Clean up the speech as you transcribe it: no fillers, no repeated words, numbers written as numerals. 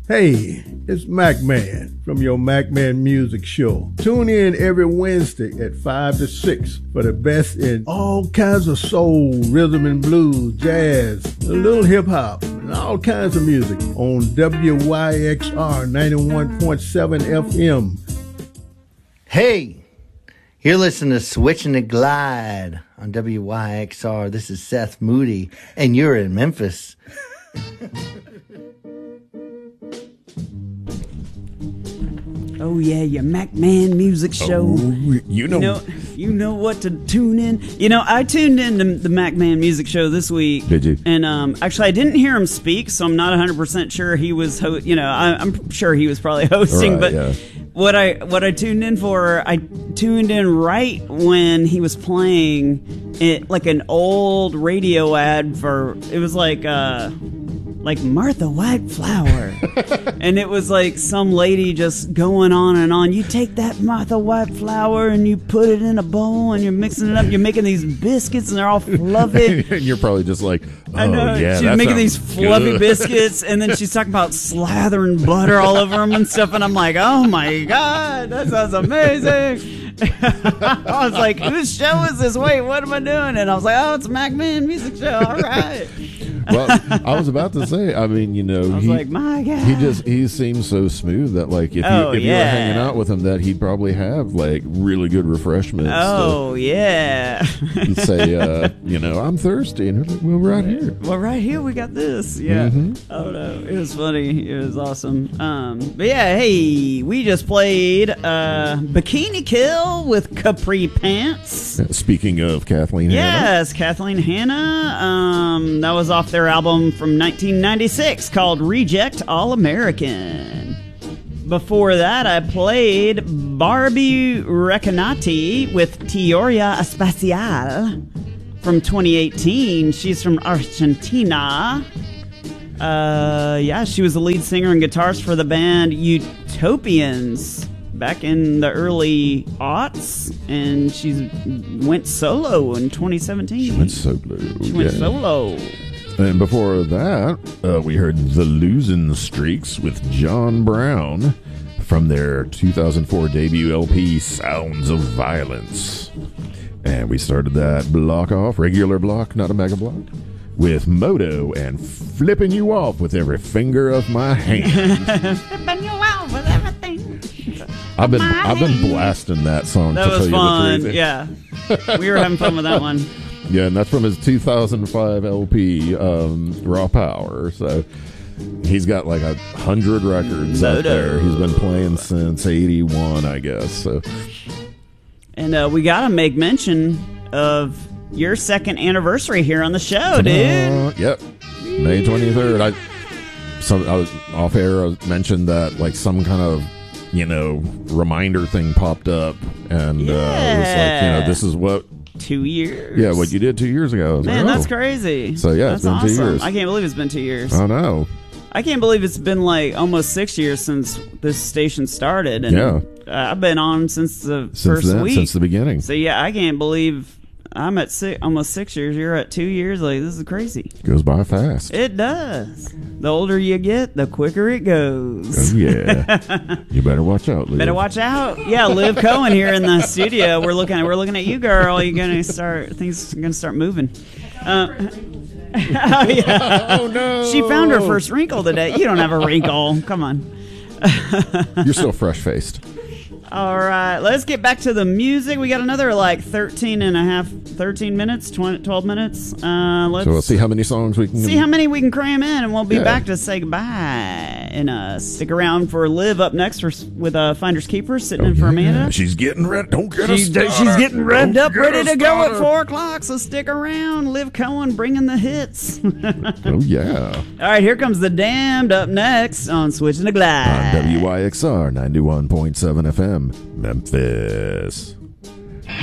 Hey, it's Mac Man from your Mac Man Music Show. Tune in every Wednesday at 5 to 6 for the best in all kinds of soul, rhythm and blues, jazz, a little hip hop, and all kinds of music on WYXR 91.7 FM. Hey, you're listening to Switching the Glide on WYXR. This is Seth Moody, and you're in Memphis. Oh yeah, your Mac Man Music Show. Oh, you know what to tune in. You know, I tuned in to the Mac Man Music Show this week. Did you? And actually, I didn't hear him speak, so I'm not 100% sure he was. I'm sure he was probably hosting, Right, but. yeah. What I tuned in for, I tuned in right when he was playing it, like an old radio ad for, it was like Martha White Flower. And it was like some lady just going on and on. You take that Martha White Flour and you put it in a bowl and you're mixing it up. You're making these biscuits and they're all fluffy. And you're probably just like, oh, I know. yeah, She's that making sounds these fluffy good. biscuits, and then she's talking about slathering butter all over them and stuff. And I'm like, oh my God, that sounds amazing. I was like, whose show is this? Wait, what am I doing? And I was like, oh, it's a Mac Man Music Show. All right. Well, I was about to say, I mean, you know, I was like, my God. he seems so smooth that, like, if you were hanging out with him, that he'd probably have, like, really good refreshments. Oh, yeah. He'd say, you know, I'm thirsty. And like, well, right here. Well, right here we got this. Yeah. Mm-hmm. Oh, no. It was funny. It was awesome. But yeah, hey, we just played Bikini Kill with Capri Pants. Speaking of Kathleen Hanna. Yes, Kathleen Hanna. That was off their album from 1996 called Reject All American. Before that, I played Barbie Recanati with Teoria Espacial from 2018. She's from Argentina. Yeah, she was the lead singer and guitarist for the band Utopians back in the early aughts, and she went solo in 2017. She went solo. She went solo. And before that, we heard The Losing Streaks with John Brown from their 2004 debut LP, Sounds of Violence. And we started that block off, regular block, not a mega block, with Moto and Flipping You Off with Every Finger of My Hand. Flipping you off with everything. I've been blasting that song, That to was tell you fun. the truth. Yeah. We were having fun with that one. Yeah, and that's from his 2005 LP, Raw Power. So he's got like 100 records out there. He's been playing since 81, I guess. So, and we got to make mention of your second anniversary here on the show, dude. Yep, May 23rd. I was off air. I mentioned that like some kind of, you know, reminder thing popped up, and it was like, you know, this is what. 2 years. Yeah, what you did 2 years ago. I was Man, like, that's crazy. So yeah, that's it's been awesome. 2 years. I can't believe it's been 2 years. I know. I can't believe it's been like almost 6 years since this station started. And Yeah. I've been on since the first week. Since the beginning. So yeah, I can't believe I'm at almost 6 years. You're at 2 years. Like, this is crazy. Goes by fast. It does. The older you get, the quicker it goes. Oh, yeah. You better watch out, Liv. Better watch out. Yeah, Liv Cohen here in the studio. We're looking at you, girl. You're gonna start. Things are gonna start moving. Oh, yeah. Oh no. She found her first wrinkle today. You don't have a wrinkle. Come on. You're still fresh faced. All right, let's get back to the music. We got another like 13 minutes, 12 minutes. Let's So we'll see how many songs we can see how many we can cram in, and we'll be Yeah. back to say goodbye. And stick around for Liv up next with Finders Keepers sitting in for Amanda. She's getting ready. Don't get us started. She's getting revved Don't up, get ready us to go at started. 4 o'clock. So stick around. Liv Cohen bringing the hits. Oh yeah. All right, here comes The Damned up next on Switching the Glide. On WYXR 91.7 FM, Memphis.